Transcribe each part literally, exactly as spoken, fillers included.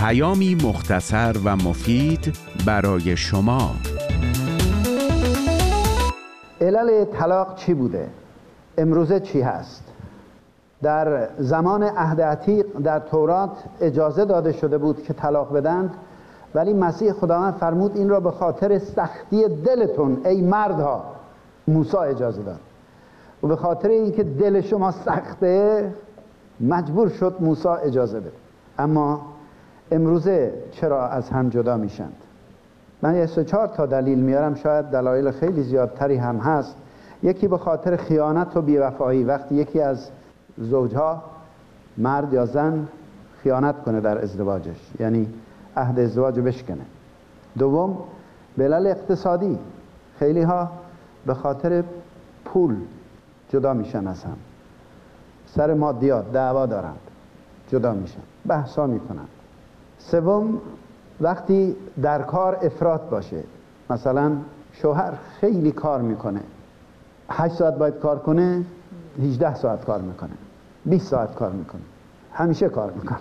پیامی مختصر و مفید برای شما. علل طلاق چی بوده؟ امروزه چی هست؟ در زمان عهد عتیق در تورات اجازه داده شده بود که طلاق بدند، ولی مسیح خداوند فرمود این را به خاطر سختی دلتون ای مردها. موسی اجازه داد و به خاطر اینکه دل شما سخته مجبور شد موسی اجازه بده. اما امروزه چرا از هم جدا میشند؟ من یه سه چهار تا دلیل میارم، شاید دلایل خیلی زیادتری هم هست. یکی به خاطر خیانت و بیوفایی، وقتی یکی از زوجها مرد یا زن خیانت کنه در ازدواجش، یعنی عهد ازدواج رو بشکنه. دوم به علل اقتصادی، خیلی ها به خاطر پول جدا میشن از هم، سر مادیات دعوا دارند، جدا میشن، بحثا میکنند. سوم وقتی در کار افراط باشه، مثلا شوهر خیلی کار میکنه، هشت ساعت باید کار کنه، هجده ساعت کار میکنه، بیست ساعت کار میکنه، همیشه کار میکنه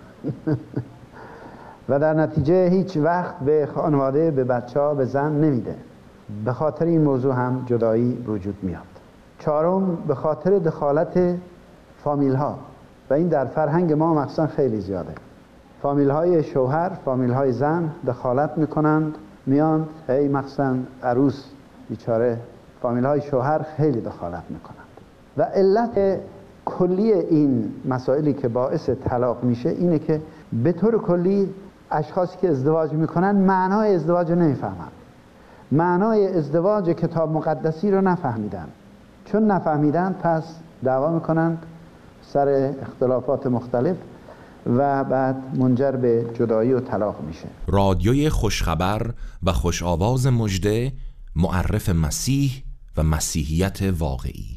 و در نتیجه هیچ وقت به خانواده، به بچه ها، به زن نمیده. به خاطر این موضوع هم جدایی وجود میاد. چهارم به خاطر دخالت فامیل ها، و این در فرهنگ ما مخصوصا خیلی زیاده. فامیل های شوهر، فامیل های زن دخالت میکنند، میان هی مخصوصا عروس بیچاره، فامیل های شوهر خیلی دخالت میکنند. و علت کلی این مسائلی که باعث طلاق میشه اینه که به طور کلی اشخاصی که ازدواج میکنن معنای ازدواج رو نمیفهمن، معنای ازدواج کتاب مقدسی رو نفهمیدن. چون نفهمیدن پس دعوا میکنن سر اختلافات مختلف و بعد منجر به جدایی و طلاق میشه. رادیوی خوشخبر و خوش آواز مژده، معرف مسیح و مسیحیت واقعی.